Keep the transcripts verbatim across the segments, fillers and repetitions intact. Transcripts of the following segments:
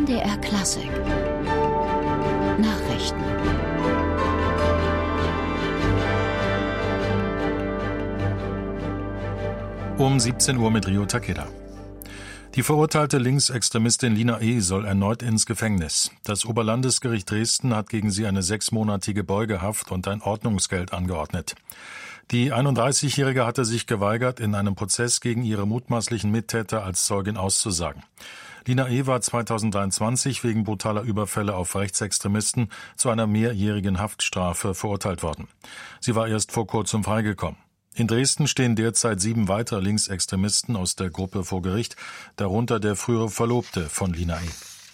M D R Klassik Nachrichten. Um siebzehn Uhr mit Rio Takeda. Die verurteilte Linksextremistin Lina E. soll erneut ins Gefängnis. Das Oberlandesgericht Dresden hat gegen sie eine sechsmonatige Beugehaft und ein Ordnungsgeld angeordnet. Die einunddreißigjährige hatte sich geweigert, in einem Prozess gegen ihre mutmaßlichen Mittäter als Zeugin auszusagen. Lina E. war zweitausenddreiundzwanzig wegen brutaler Überfälle auf Rechtsextremisten zu einer mehrjährigen Haftstrafe verurteilt worden. Sie war erst vor kurzem freigekommen. In Dresden stehen derzeit sieben weitere Linksextremisten aus der Gruppe vor Gericht, darunter der frühere Verlobte von Lina E.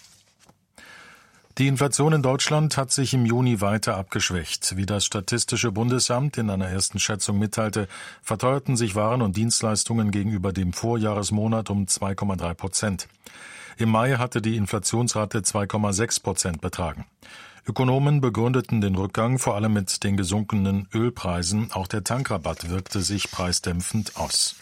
Die Inflation in Deutschland hat sich im Juni weiter abgeschwächt. Wie das Statistische Bundesamt in einer ersten Schätzung mitteilte, verteuerten sich Waren und Dienstleistungen gegenüber dem Vorjahresmonat um zwei Komma drei Prozent. Im Mai hatte die Inflationsrate zwei Komma sechs Prozent betragen. Ökonomen begründeten den Rückgang vor allem mit den gesunkenen Ölpreisen. Auch der Tankrabatt wirkte sich preisdämpfend aus.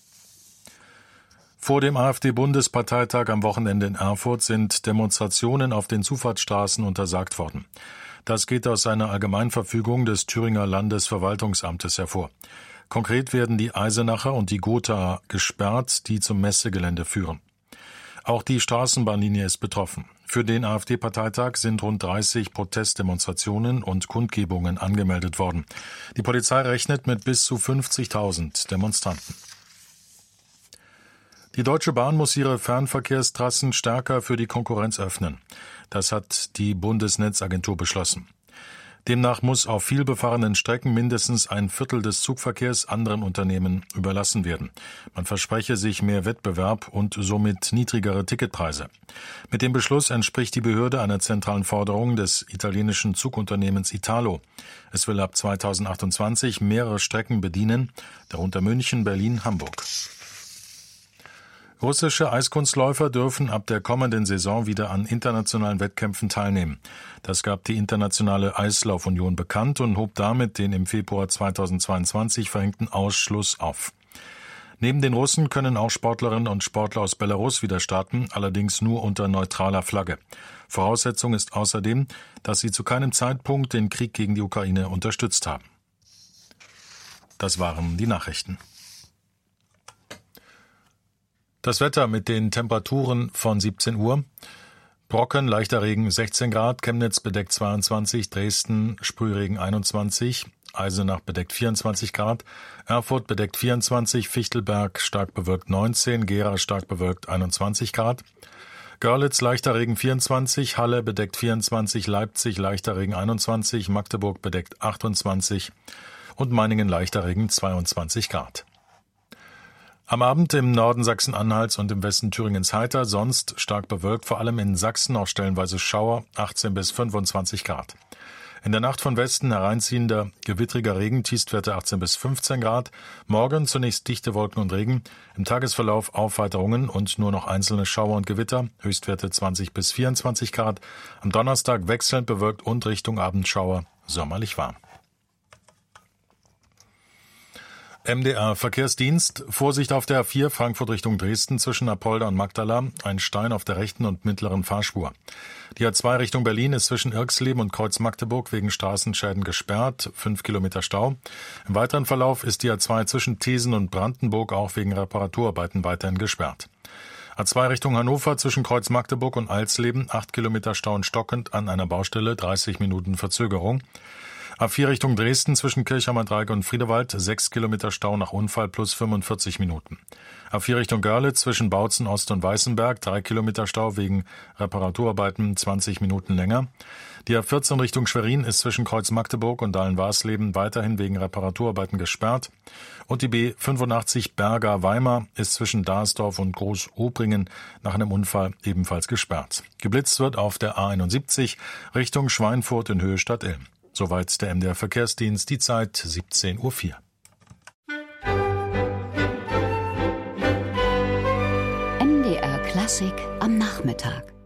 Vor dem AfD-Bundesparteitag am Wochenende in Erfurt sind Demonstrationen auf den Zufahrtsstraßen untersagt worden. Das geht aus einer Allgemeinverfügung des Thüringer Landesverwaltungsamtes hervor. Konkret werden die Eisenacher und die Gotha gesperrt, die zum Messegelände führen. Auch die Straßenbahnlinie ist betroffen. Für den AfD-Parteitag sind rund dreißig Protestdemonstrationen und Kundgebungen angemeldet worden. Die Polizei rechnet mit bis zu fünfzigtausend Demonstranten. Die Deutsche Bahn muss ihre Fernverkehrstrassen stärker für die Konkurrenz öffnen. Das hat die Bundesnetzagentur beschlossen. Demnach muss auf vielbefahrenen Strecken mindestens ein Viertel des Zugverkehrs anderen Unternehmen überlassen werden. Man verspreche sich mehr Wettbewerb und somit niedrigere Ticketpreise. Mit dem Beschluss entspricht die Behörde einer zentralen Forderung des italienischen Zugunternehmens Italo. Es will ab zweitausendachtundzwanzig mehrere Strecken bedienen, darunter München, Berlin, Hamburg. Russische Eiskunstläufer dürfen ab der kommenden Saison wieder an internationalen Wettkämpfen teilnehmen. Das gab die Internationale Eislaufunion bekannt und hob damit den im Februar zweitausendzweiundzwanzig verhängten Ausschluss auf. Neben den Russen können auch Sportlerinnen und Sportler aus Belarus wieder starten, allerdings nur unter neutraler Flagge. Voraussetzung ist außerdem, dass sie zu keinem Zeitpunkt den Krieg gegen die Ukraine unterstützt haben. Das waren die Nachrichten. Das Wetter mit den Temperaturen von siebzehn Uhr. Brocken, leichter Regen sechzehn Grad, Chemnitz bedeckt zweiundzwanzig, Dresden Sprühregen einundzwanzig, Eisenach bedeckt vierundzwanzig Grad, Erfurt bedeckt vierundzwanzig, Fichtelberg stark bewölkt neunzehn, Gera stark bewölkt einundzwanzig Grad, Görlitz leichter Regen vierundzwanzig, Halle bedeckt vierundzwanzig, Leipzig leichter Regen einundzwanzig, Magdeburg bedeckt achtundzwanzig und Meiningen leichter Regen zweiundzwanzig Grad. Am Abend im Norden Sachsen-Anhalts und im Westen Thüringens heiter, sonst stark bewölkt, vor allem in Sachsen auch stellenweise Schauer, achtzehn bis fünfundzwanzig Grad. In der Nacht von Westen hereinziehender, gewittriger Regen, Tiefstwerte achtzehn bis fünfzehn Grad. Morgen zunächst dichte Wolken und Regen, im Tagesverlauf Aufweiterungen und nur noch einzelne Schauer und Gewitter, Höchstwerte zwanzig bis vierundzwanzig Grad. Am Donnerstag wechselnd bewölkt und Richtung Abendschauer, sommerlich warm. M D R Verkehrsdienst. Vorsicht auf der A vier Frankfurt Richtung Dresden zwischen Apolda und Magdala. Ein Stein auf der rechten und mittleren Fahrspur. Die A zwei Richtung Berlin ist zwischen Irxleben und Kreuz Magdeburg wegen Straßenschäden gesperrt. Fünf Kilometer Stau. Im weiteren Verlauf ist die A zwei zwischen Thesen und Brandenburg auch wegen Reparaturarbeiten weiterhin gesperrt. A zwei Richtung Hannover zwischen Kreuz Magdeburg und Alsleben. Acht Kilometer Stau und stockend an einer Baustelle. dreißig Minuten Verzögerung. A vier Richtung Dresden zwischen Kirchheimer Dreieck und Friedewald, sechs Kilometer Stau nach Unfall plus fünfundvierzig Minuten. A vier Richtung Görlitz zwischen Bautzen Ost und Weißenberg, drei Kilometer Stau wegen Reparaturarbeiten, zwanzig Minuten länger. Die A vierzehn Richtung Schwerin ist zwischen Kreuz Magdeburg und Dahlen-Warsleben weiterhin wegen Reparaturarbeiten gesperrt. Und die B fünfundachtzig Berger-Weimar ist zwischen Dahlsdorf und Groß-Obringen nach einem Unfall ebenfalls gesperrt. Geblitzt wird auf der A einundsiebzig Richtung Schweinfurt in Höhe Stadt-Ilm. Soweit der M D R Verkehrsdienst, die Zeit siebzehn Uhr vier. M D R Klassik am Nachmittag.